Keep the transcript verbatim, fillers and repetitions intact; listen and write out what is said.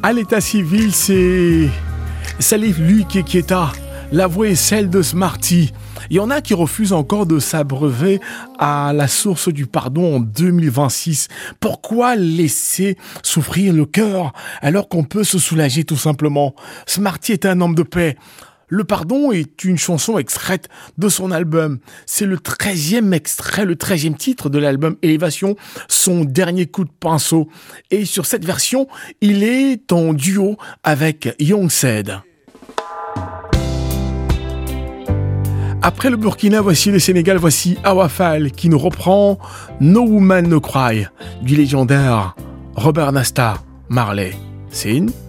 À l'état civil, c'est Salif Luc Keita. La voix est celle de Smarty. Il y en a qui refusent encore de s'abreuver à la source du pardon en deux mille vingt-six. Pourquoi laisser souffrir le cœur alors qu'on peut se soulager tout simplement? Smarty est un homme de paix. Le pardon est une chanson extraite de son album. C'est le treizième extrait, le treizième titre de l'album Élévation, son dernier coup de pinceau. Et sur cette version, il est en duo avec Young Said. Après le Burkina, voici le Sénégal, voici Awafal qui nous reprend No Woman No Cry du légendaire Robert Nesta Marley. C'est une